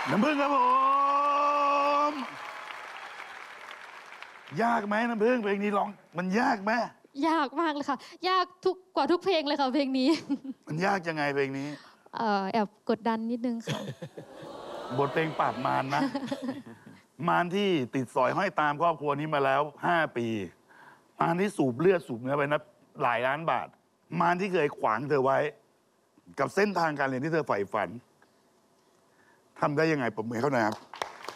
น้ำผึ้งครับผมยากไหมน้ำผึ้งเพลงนี้ร้องมันยากไหมยากมากเลยค่ะยากกว่าทุกเพลงเลยค่ะเพลงนี้มันยากยังไงเพลงนี้แอบกดดันนิดนึงค่ะบทเพลงปราบมารนะ มารที่ติดสอยห้อยตามครอบครัวนี้มาแล้ว5 ปีมารที่สูบเลือดสูบเนื้อไปนับหลายล้านบาทมารที่เคยขวางเธอไว้ กับเส้นทางการเรียนที่เธอใฝ่ฝันทำได้ยังไงผมมือเขาหน่อยครับ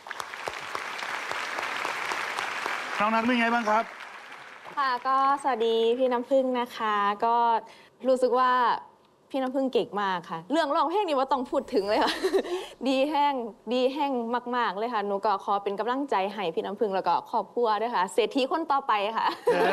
น้องนัทเป็นไงบ้างครับค่ะก็สวัสดีพี่น้ำพึ่งนะคะก็รู้สึกว่าพี่น้ำพึ่งเก่งมากค่ะเรื่องร้องเพลงนี้ว่าต้องพูดถึงเลยค่ะ ดีแห้งมากๆเลยค่ะหนูก็ขอเป็นกำลังใจให้พี่น้ำพึ่งแล้วก็ครอบครัวด้วยค่ะเศรษฐีคนต่อไปค่ะ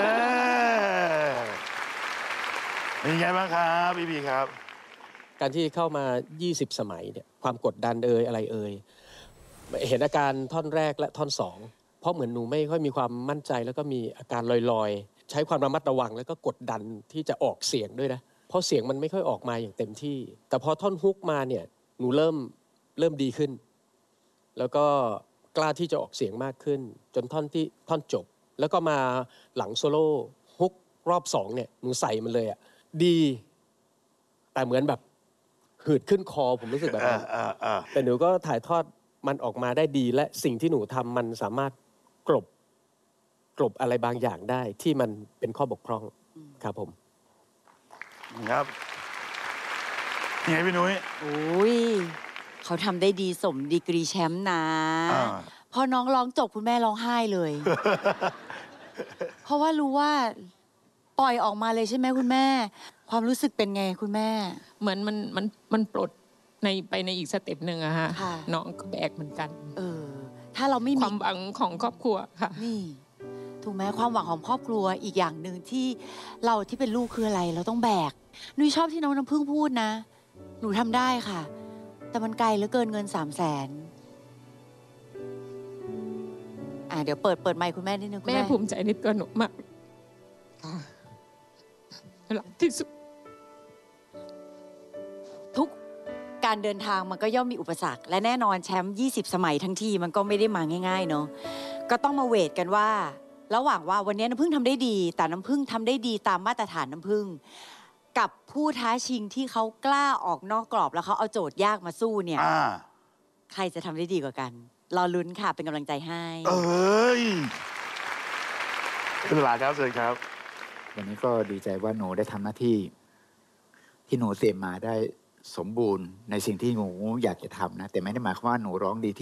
เป็นไงบ้างครับพี่พีครับการที่เข้ามา20 สมัยเนี่ยความกดดันอะไรเห็นอาการท่อนแรกและท่อน2เพราะเหมือนหนูไม่ค่อยมีความมั่นใจแล้วก็มีอาการลอยๆใช้ความระมัดระวังแล้วก็กดดันที่จะออกเสียงด้วยนะเพราะเสียงมันไม่ค่อยออกมาอย่างเต็มที่แต่พอท่อนฮุกมาเนี่ยหนูเริ่มดีขึ้นแล้วก็กล้าที่จะออกเสียงมากขึ้นจนท่อนจบแล้วก็มาหลังโซโล่ฮุกรอบ2เนี่ยหนูใส่มันเลยอะดีแต่เหมือนแบบหืดขึ้นคอผมรู้สึกแบบนั้นแต่หนูก็ถ่ายทอดมันออกมาได้ดีและสิ่งที่หนูทำมันสามารถกลบอะไรบางอย่างได้ที่มันเป็นข้อบกพร่องครับผมครับยังไงพี่นุ้ยโอ้ยเขาทำได้ดีสมดีกรีแชมป์นะพอน้องร้องจบคุณแม่ร้องไห้เลย เพราะว่ารู้ว่าปล่อยออกมาเลยใช่ไหมคุณแม่ความรู้สึกเป็นไงคุณแม่เหมือนมันปลดไปในอีกสเต็ปหนึ่งอะฮะน้องก็แบกเหมือนกันถ้าเราไม่มีความหวังของครอบครัวค่ะนี่ถูกไหมความหวังของครอบครัวอีกอย่างหนึ่งที่เราที่เป็นลูกคืออะไรเราต้องแบกนุ้ยชอบที่น้องน้ำพึ่งพูดนะหนูทำได้ค่ะแต่มันไกลเหลือเกินเงิน300,000เดี๋ยวเปิดไมค์คุณแม่นิดนึงคุณแม่ภูมิใจในตัวหนูมากรักที่สุดทุกการเดินทางมันก็ย่อมมีอุปสรรคและแน่นอนแชมป์20 สมัยทั้งทีมันก็ไม่ได้มาง่ายๆเนาะก็ต้องมาเวทกันว่าระหว่างว่าวันนี้น้ำพึ่งทำได้ดีแต่น้ำพึ่งทำได้ดีตามมาตรฐานน้ำพึ่งกับผู้ท้าชิงที่เขากล้าออกนอกกรอบแล้วเขาเอาโจทย์ยากมาสู้เนี่ยใครจะทำได้ดีกว่ากันรอลุ้นค่ะเป็นกำลังใจให้คุณหลาครับเชิญครับวันนี้ก็ดีใจว่าหนูได้ทำหน้าที่หนูเตรียมมาได้สมบูรณ์ในสิ่งที่หนูอยากจะทำนะแต่ไม่ได้หมายความว่าหนูร้องดี